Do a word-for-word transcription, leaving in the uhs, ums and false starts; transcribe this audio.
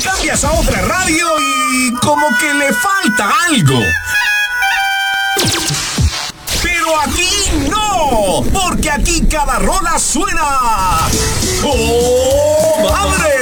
Cambias a otra radio y como que le falta algo. Pero aquí no, porque aquí cada rola suena ¡oh, madre!